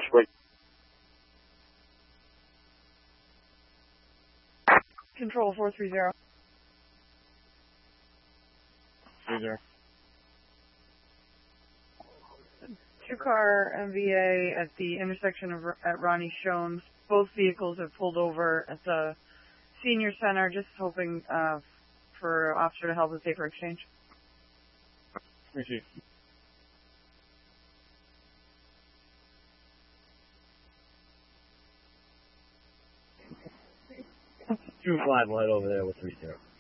switch. Control 430. 30. 2-car MVA at the intersection at Ronnie Shones. Both vehicles have pulled over at the senior center, just hoping for an officer to help with paper exchange. Receive. 2-5 will head over there with 3-0.